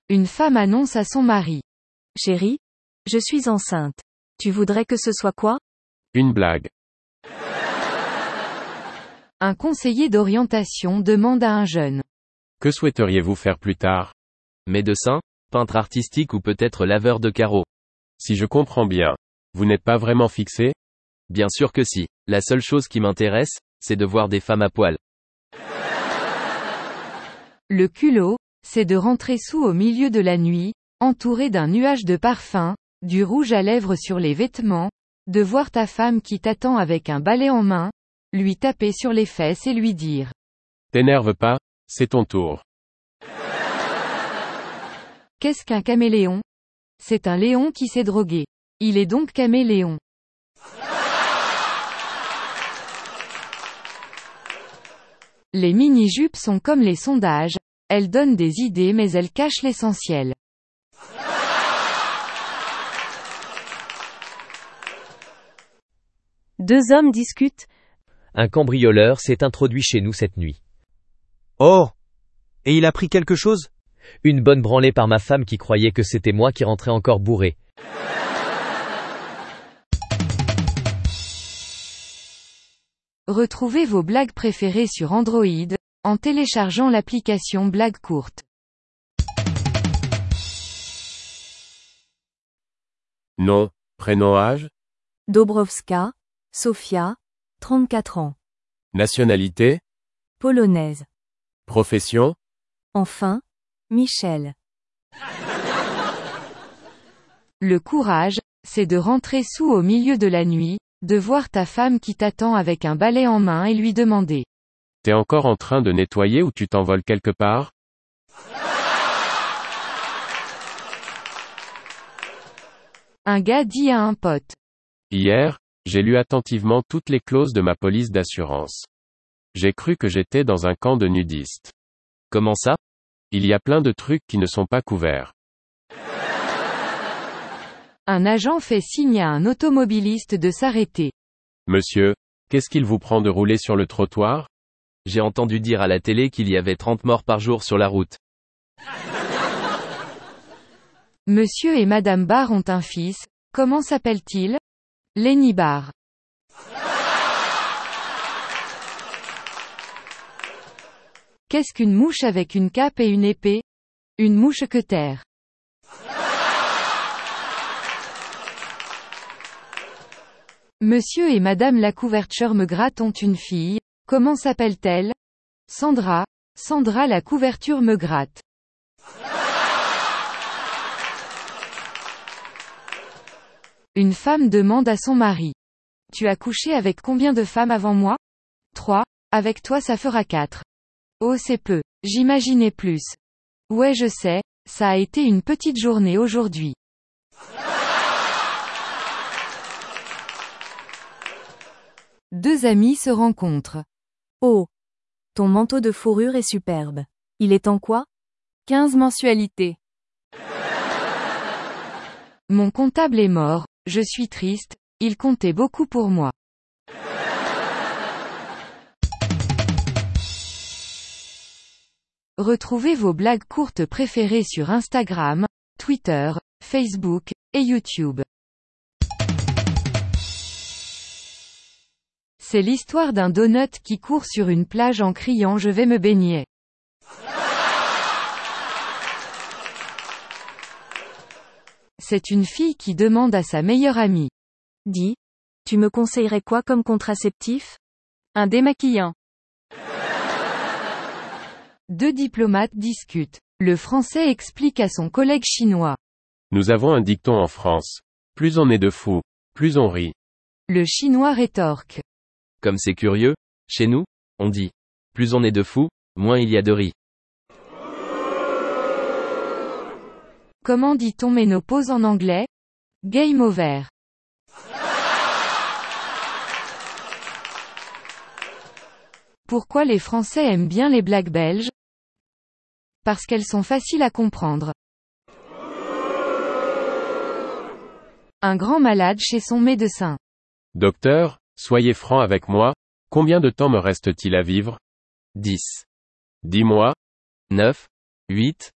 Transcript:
Une femme annonce à son mari. Chérie, je suis enceinte. Tu voudrais que ce soit quoi? Une blague. Un conseiller d'orientation demande à un jeune. Que souhaiteriez-vous faire plus tard? Médecin, peintre artistique ou peut-être laveur de carreaux. Si je comprends bien, vous n'êtes pas vraiment fixé? Bien sûr que si. La seule chose qui m'intéresse, c'est de voir des femmes à poil. Le culot, c'est de rentrer sous au milieu de la nuit, entouré d'un nuage de parfum, du rouge à lèvres sur les vêtements, de voir ta femme qui t'attend avec un balai en main, lui taper sur les fesses et lui dire. T'énerve pas, c'est ton tour. Qu'est-ce qu'un caméléon? C'est un lion qui s'est drogué. Il est donc caméléon. Les mini-jupes sont comme les sondages, elles donnent des idées mais elles cachent l'essentiel. Deux hommes discutent. Un cambrioleur s'est introduit chez nous cette nuit. Oh! Et il a pris quelque chose? Une bonne branlée par ma femme qui croyait que c'était moi qui rentrais encore bourré. Retrouvez vos blagues préférées sur Android, en téléchargeant l'application Blague Courte. Nom, prénom, âge? Dobrowska, Sofia, 34 ans. Nationalité? Polonaise. Profession? Enfin, Michel. Le courage, c'est de rentrer sous au milieu de la nuit, de voir ta femme qui t'attend avec un balai en main et lui demander. T'es encore en train de nettoyer ou tu t'envoles quelque part? Un gars dit à un pote. Hier, j'ai lu attentivement toutes les clauses de ma police d'assurance. J'ai cru que j'étais dans un camp de nudistes. Comment ça? Il y a plein de trucs qui ne sont pas couverts. Un agent fait signe à un automobiliste de s'arrêter. Monsieur, qu'est-ce qu'il vous prend de rouler sur le trottoir? J'ai entendu dire à la télé qu'il y avait 30 morts par jour sur la route. Monsieur et Madame Barr ont un fils, comment s'appelle-t-il? Lenny Barr. Qu'est-ce qu'une mouche avec une cape et une épée? Une mouche-queutère. Monsieur et Madame la couverture me gratte ont une fille, comment s'appelle-t-elle? Sandra, Sandra la couverture me gratte. Une femme demande à son mari. Tu as couché avec combien de femmes avant moi? 3, avec toi ça fera 4. Oh c'est peu, j'imaginais plus. Ouais je sais, ça a été une petite journée aujourd'hui. Deux amis se rencontrent. Oh! Ton manteau de fourrure est superbe. Il est en quoi? 15 mensualités. Mon comptable est mort, je suis triste, il comptait beaucoup pour moi. Retrouvez vos blagues courtes préférées sur Instagram, Twitter, Facebook, et YouTube. C'est l'histoire d'un donut qui court sur une plage en criant je vais me baigner. C'est une fille qui demande à sa meilleure amie. Dis, tu me conseillerais quoi comme contraceptif? Un démaquillant. Deux diplomates discutent. Le Français explique à son collègue chinois. Nous avons un dicton en France. Plus on est de fous, plus on rit. Le Chinois rétorque. Comme c'est curieux, chez nous, on dit. Plus on est de fous, moins il y a de riz. Comment dit-on ménopause en anglais? Game over. Pourquoi les Français aiment bien les blagues belges? Parce qu'elles sont faciles à comprendre. Un grand malade chez son médecin. Docteur, soyez franc avec moi, combien de temps me reste-t-il à vivre? 10. Dis-moi. 9. 8.